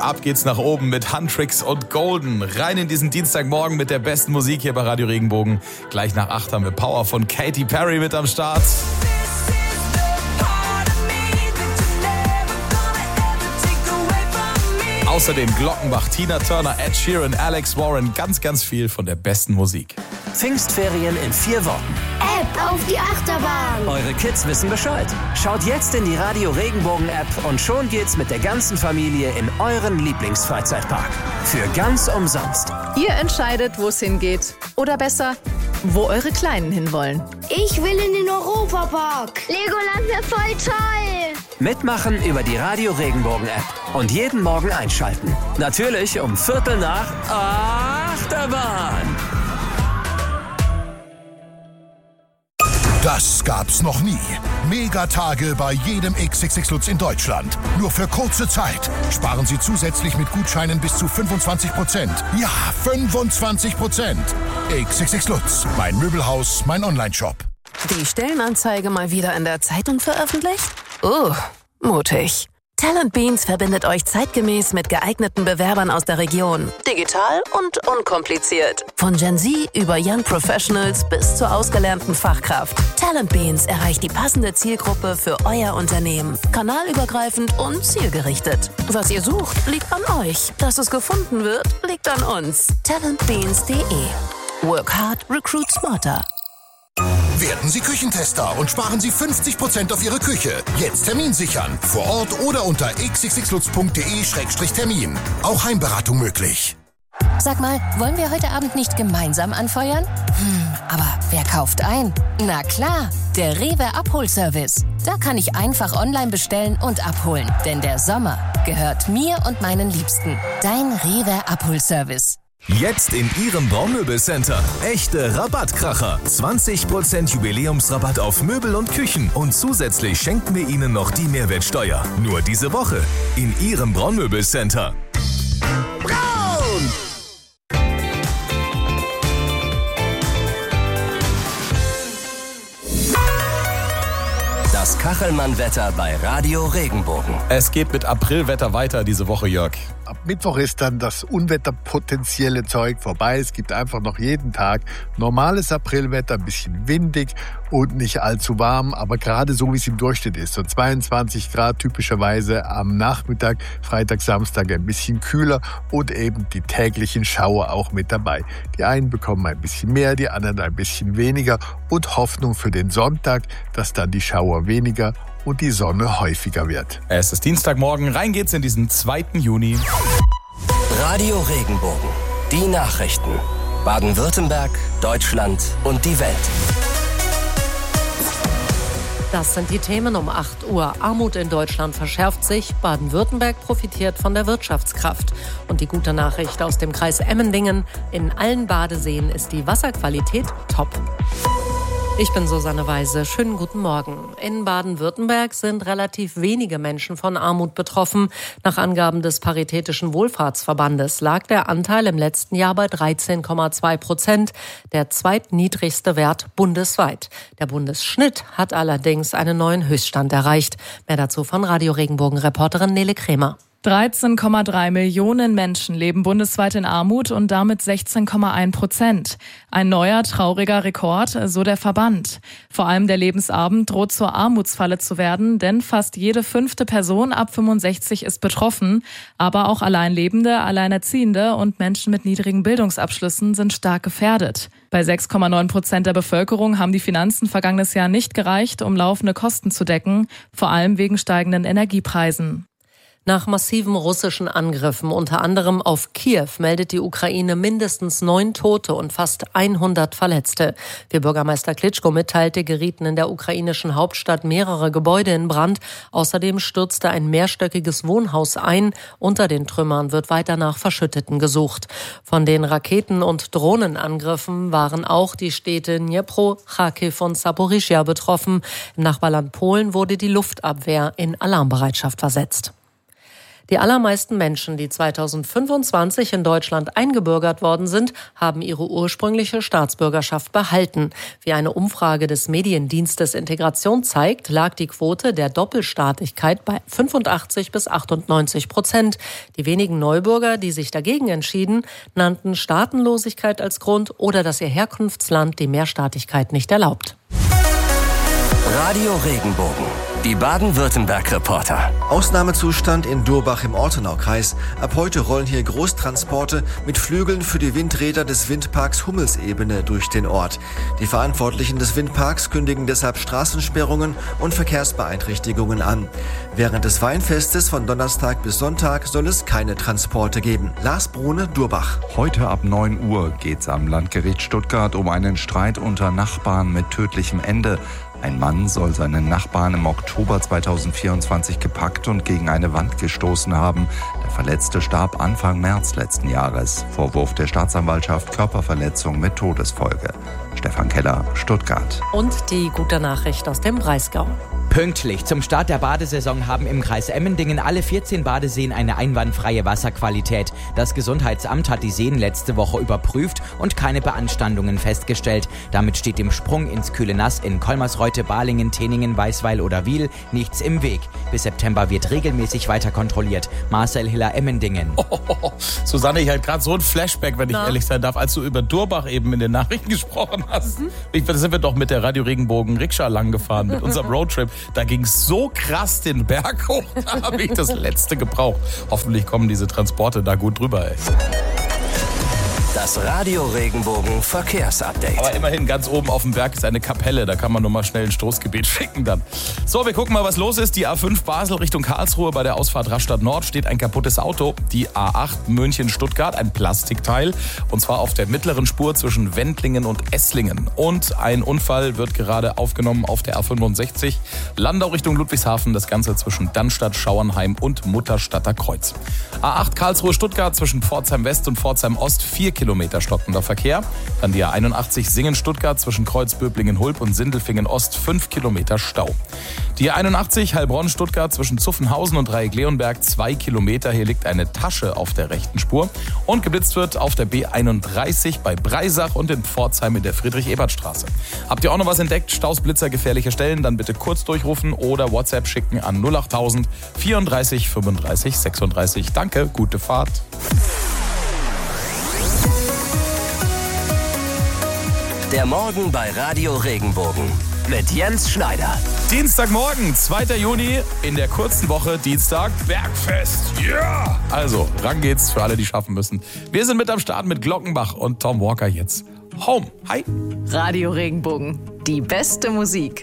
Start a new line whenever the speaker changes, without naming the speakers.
ab geht's nach oben mit Huntrix und Golden. Rein in diesen Dienstagmorgen mit der besten Musik hier bei Radio Regenbogen. Gleich nach 8 haben wir Power von Katy Perry mit am Start. Außerdem Glockenbach, Tina Turner, Ed Sheeran, Alex Warren. Ganz, ganz viel von der besten Musik.
Pfingstferien in 4 Wochen.
App auf die Achterbahn.
Eure Kids wissen Bescheid. Schaut jetzt in die Radio Regenbogen App und schon geht's mit der ganzen Familie in euren Lieblingsfreizeitpark. Für ganz umsonst.
Ihr entscheidet, wo es hingeht. Oder besser, wo eure Kleinen hinwollen.
Ich will in den Europapark. Legoland wäre voll toll.
Mitmachen über die Radio Regenbogen App. Und jeden Morgen einschalten. Natürlich um 7:45 Achterbahn.
Das gab's noch nie. Megatage bei jedem XXX Lutz in Deutschland. Nur für kurze Zeit. Sparen Sie zusätzlich mit Gutscheinen bis zu 25%. Ja, 25%. XXX Lutz. Mein Möbelhaus, mein Onlineshop.
Die Stellenanzeige mal wieder in der Zeitung veröffentlicht? Mutig. Talent Beans verbindet euch zeitgemäß mit geeigneten Bewerbern aus der Region. Digital und unkompliziert. Von Gen Z über Young Professionals bis zur ausgelernten Fachkraft. Talent Beans erreicht die passende Zielgruppe für euer Unternehmen. Kanalübergreifend und zielgerichtet. Was ihr sucht, liegt an euch. Dass es gefunden wird, liegt an uns. Talentbeans.de. Work hard, recruit smarter.
Werden Sie Küchentester und sparen Sie 50% auf Ihre Küche. Jetzt Termin sichern. Vor Ort oder unter xxxlutz.de/termin. Auch Heimberatung möglich.
Sag mal, wollen wir heute Abend nicht gemeinsam anfeuern? Aber wer kauft ein? Na klar, der Rewe Abholservice. Da kann ich einfach online bestellen und abholen. Denn der Sommer gehört mir und meinen Liebsten. Dein Rewe Abholservice.
Jetzt in Ihrem Braunmöbelcenter. Echte Rabattkracher. 20% Jubiläumsrabatt auf Möbel und Küchen. Und zusätzlich schenken wir Ihnen noch die Mehrwertsteuer. Nur diese Woche in Ihrem Braunmöbelcenter.
Braun!
Das Kachelmann-Wetter bei Radio Regenbogen.
Es geht mit Aprilwetter weiter diese Woche, Jörg.
Ab Mittwoch ist dann das unwetterpotenzielle Zeug vorbei. Es gibt einfach noch jeden Tag normales Aprilwetter, ein bisschen windig und nicht allzu warm, aber gerade so, wie es im Durchschnitt ist. So 22 Grad typischerweise am Nachmittag, Freitag, Samstag ein bisschen kühler und eben die täglichen Schauer auch mit dabei. Die einen bekommen ein bisschen mehr, die anderen ein bisschen weniger und Hoffnung für den Sonntag, dass dann die Schauer weniger und die Sonne häufiger wird.
Es ist Dienstagmorgen, rein geht's in diesen 2. Juni.
Radio Regenbogen. Die Nachrichten. Baden-Württemberg, Deutschland und die Welt.
Das sind die Themen um 8 Uhr. Armut in Deutschland verschärft sich. Baden-Württemberg profitiert von der Wirtschaftskraft. Und die gute Nachricht aus dem Kreis Emmendingen. In allen Badeseen ist die Wasserqualität top. Ich bin Susanne Weise. Schönen guten Morgen. In Baden-Württemberg sind relativ wenige Menschen von Armut betroffen. Nach Angaben des Paritätischen Wohlfahrtsverbandes lag der Anteil im letzten Jahr bei 13,2%, der zweitniedrigste Wert bundesweit. Der Bundesschnitt hat allerdings einen neuen Höchststand erreicht. Mehr dazu von Radio Regenbogen-Reporterin Nele Krämer.
13,3 Millionen Menschen leben bundesweit in Armut und damit 16,1%. Ein neuer, trauriger Rekord, so der Verband. Vor allem der Lebensabend droht zur Armutsfalle zu werden, denn fast jede 5. Person ab 65 ist betroffen. Aber auch Alleinlebende, Alleinerziehende und Menschen mit niedrigen Bildungsabschlüssen sind stark gefährdet. Bei 6,9% der Bevölkerung haben die Finanzen vergangenes Jahr nicht gereicht, um laufende Kosten zu decken, vor allem wegen steigenden Energiepreisen.
Nach massiven russischen Angriffen, unter anderem auf Kiew, meldet die Ukraine mindestens 9 Tote und fast 100 Verletzte. Wie Bürgermeister Klitschko mitteilte, gerieten in der ukrainischen Hauptstadt mehrere Gebäude in Brand. Außerdem stürzte ein mehrstöckiges Wohnhaus ein. Unter den Trümmern wird weiter nach Verschütteten gesucht. Von den Raketen- und Drohnenangriffen waren auch die Städte Dnipro, Charkiw und Saporischschja betroffen. Im Nachbarland Polen wurde die Luftabwehr in Alarmbereitschaft versetzt. Die allermeisten Menschen, die 2025 in Deutschland eingebürgert worden sind, haben ihre ursprüngliche Staatsbürgerschaft behalten. Wie eine Umfrage des Mediendienstes Integration zeigt, lag die Quote der Doppelstaatlichkeit bei 85-98%. Die wenigen Neubürger, die sich dagegen entschieden, nannten Staatenlosigkeit als Grund oder dass ihr Herkunftsland die Mehrstaatlichkeit nicht erlaubt.
Radio Regenbogen, die Baden-Württemberg-Reporter.
Ausnahmezustand in Durbach im Ortenaukreis. Ab heute rollen hier Großtransporte mit Flügeln für die Windräder des Windparks Hummelsebene durch den Ort. Die Verantwortlichen des Windparks kündigen deshalb Straßensperrungen und Verkehrsbeeinträchtigungen an. Während des Weinfestes von Donnerstag bis Sonntag soll es keine Transporte geben. Lars Brune, Durbach.
Heute ab 9 Uhr geht's am Landgericht Stuttgart um einen Streit unter Nachbarn mit tödlichem Ende. Ein Mann soll seinen Nachbarn im Oktober 2024 gepackt und gegen eine Wand gestoßen haben. Der Verletzte starb Anfang März letzten Jahres. Vorwurf der Staatsanwaltschaft: Körperverletzung mit Todesfolge. Stefan Keller, Stuttgart.
Und die gute Nachricht aus dem Breisgau.
Pünktlich zum Start der Badesaison haben im Kreis Emmendingen alle 14 Badeseen eine einwandfreie Wasserqualität. Das Gesundheitsamt hat die Seen letzte Woche überprüft und keine Beanstandungen festgestellt. Damit steht dem Sprung ins kühle Nass in Kolmersreute, Balingen, Teningen, Weißweil oder Wiel nichts im Weg. Bis September wird regelmäßig weiter kontrolliert. Marcel Hiller, Emmendingen.
Susanne, ich hatte gerade so ein Flashback, wenn ich ehrlich sein darf, als du über Durbach eben in den Nachrichten gesprochen hast. Da sind wir doch mit der Radio Regenbogen Rikscha lang gefahren, mit unserem Roadtrip. Da ging es so krass den Berg hoch, da habe ich das letzte gebraucht. Hoffentlich kommen diese Transporte da gut drüber, ey.
Das Radio Regenbogen Verkehrsupdate.
Aber immerhin, ganz oben auf dem Berg ist eine Kapelle. Da kann man nur mal schnell ein Stoßgebet schicken dann. So, wir gucken mal, was los ist. Die A5 Basel Richtung Karlsruhe bei der Ausfahrt Rastatt Nord steht ein kaputtes Auto. Die A8 München-Stuttgart, ein Plastikteil. Und zwar auf der mittleren Spur zwischen Wendlingen und Esslingen. Und ein Unfall wird gerade aufgenommen auf der A65 Landau Richtung Ludwigshafen. Das Ganze zwischen Dannstatt, Schauernheim und Mutterstadter Kreuz. A8 Karlsruhe-Stuttgart zwischen Pforzheim West und Pforzheim Ost 4 Kilometer stockender Verkehr. Dann die A81 Singen-Stuttgart zwischen Kreuzböblingen-Hulb und Sindelfingen-Ost 5 Kilometer Stau. Die A81 Heilbronn-Stuttgart zwischen Zuffenhausen und Dreieck-Leonberg 2 Kilometer. Hier liegt eine Tasche auf der rechten Spur. Und geblitzt wird auf der B31 bei Breisach und in Pforzheim in der Friedrich-Ebert-Straße. Habt ihr auch noch was entdeckt? Staus, Blitzer, gefährliche Stellen? Dann bitte kurz durchrufen oder WhatsApp schicken an 08000 34 35 36. Danke, gute Fahrt.
Der Morgen bei Radio Regenbogen mit Jens Schneider.
Dienstagmorgen, 2. Juni, in der kurzen Woche, Dienstag, Bergfest. Yeah! Also, ran geht's für alle, die schaffen müssen. Wir sind mit am Start mit Glockenbach und Tom Walker jetzt. Home. Hi.
Radio Regenbogen, die beste Musik.